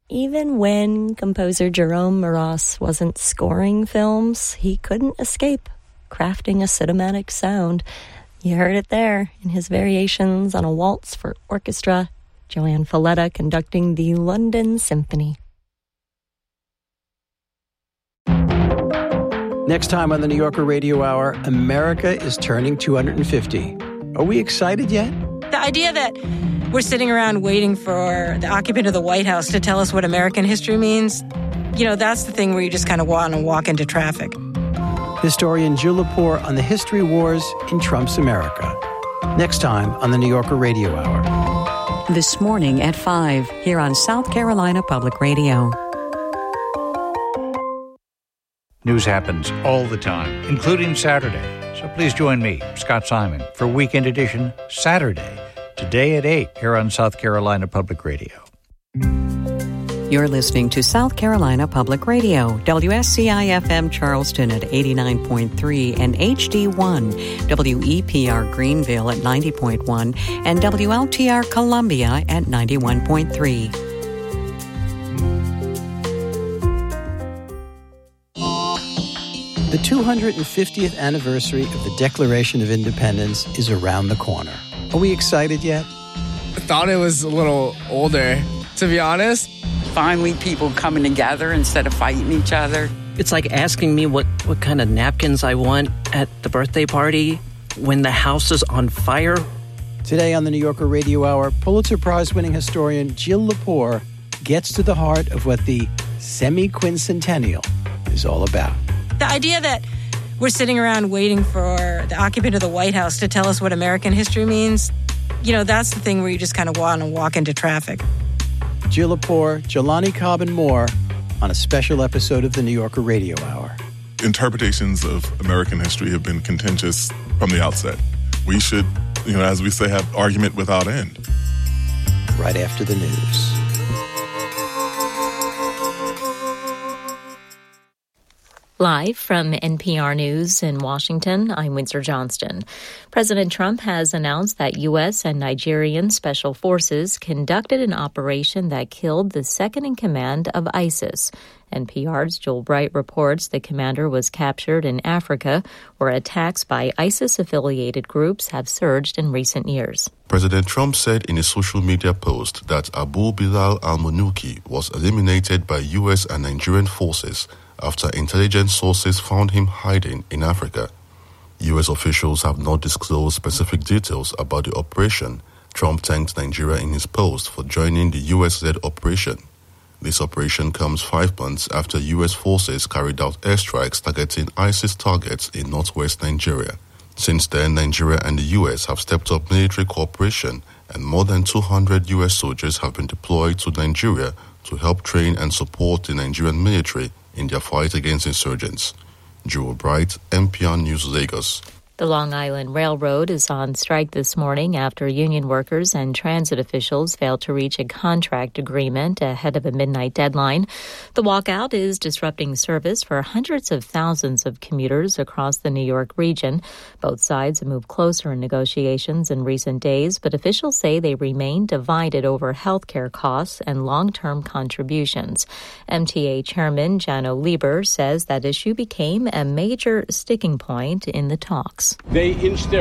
Even when composer Jerome Moross wasn't scoring films, he couldn't escape crafting a cinematic sound. You heard it there in his variations on a waltz for orchestra, Joanne Falletta conducting the London Symphony. Next time on the New Yorker Radio Hour, America is turning 250. Are we excited yet? The idea that we're sitting around waiting for the occupant of the White House to tell us what American history means, that's the thing where you just kind of want to walk into traffic. Historian Jill Lepore on the history wars in Trump's America. Next time on the New Yorker Radio Hour. This morning at 5, here on South Carolina Public Radio. News happens all the time, including Saturday. So please join me, Scott Simon, for Weekend Edition Saturday, today at 8, here on South Carolina Public Radio. You're listening to South Carolina Public Radio, WSCI-FM Charleston at 89.3 and HD1, WEPR Greenville at 90.1, and WLTR Columbia at 91.3. The 250th anniversary of the Declaration of Independence is around the corner. Are we excited yet? I thought it was a little older, to be honest. Finally, people coming together instead of fighting each other. It's like asking me what kind of napkins I want at the birthday party when the house is on fire. Today on the New Yorker Radio Hour, Pulitzer Prize-winning historian Jill Lepore gets to the heart of what the semi-quincentennial is all about. The idea that we're sitting around waiting for the occupant of the White House to tell us what American history means, that's the thing where you just kind of want to walk into traffic. Jill Lepore, Jelani Cobb, and more on a special episode of the New Yorker Radio Hour. Interpretations of American history have been contentious from the outset. We should, as we say, have argument without end. Right after the news. Live from NPR News in Washington, I'm Windsor Johnston. President Trump has announced that U.S. and Nigerian special forces conducted an operation that killed the second-in-command of ISIS. NPR's Joel Bright reports the commander was captured in Africa, where attacks by ISIS-affiliated groups have surged in recent years. President Trump said in a social media post that Abu Bilal al-Manuki was eliminated by U.S. and Nigerian forces after intelligence sources found him hiding in Africa. U.S. officials have not disclosed specific details about the operation. Trump thanked Nigeria in his post for joining the U.S.-led operation. This operation comes 5 months after U.S. forces carried out airstrikes targeting ISIS targets in northwest Nigeria. Since then, Nigeria and the U.S. have stepped up military cooperation, and more than 200 U.S. soldiers have been deployed to Nigeria to help train and support the Nigerian military in their fight against insurgents. Joel Bright, NPR News, Lagos. The Long Island Railroad is on strike this morning after union workers and transit officials failed to reach a contract agreement ahead of a midnight deadline. The walkout is disrupting service for hundreds of thousands of commuters across the New York region. Both sides have moved closer in negotiations in recent days, but officials say they remain divided over health care costs and long-term contributions. MTA Chairman Janno Lieber says that issue became a major sticking point in the talks. They inched their